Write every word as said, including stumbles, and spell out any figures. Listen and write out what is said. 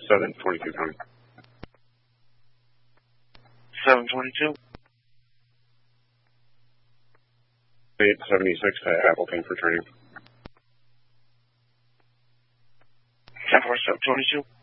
seven twenty-two coming. seven twenty-two. eight seventy-six to Appleton for training. ten four seven twenty-two.